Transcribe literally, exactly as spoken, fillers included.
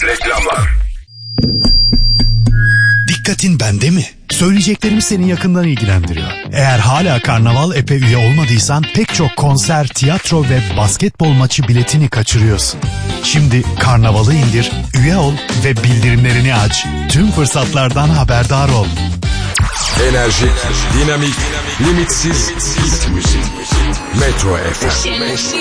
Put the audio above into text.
Reklamlar. Dikkatin bende mi? Söyleyeceklerim seni yakından ilgilendiriyor. Eğer hala Karnaval App'e üye olmadıysan pek çok konser, tiyatro ve basketbol maçı biletini kaçırıyorsun. Şimdi Karnaval'ı indir, üye ol ve bildirimlerini aç. Tüm fırsatlardan haberdar ol. Enerjik, dinamik, limitsiz hit müzik. Metro F M.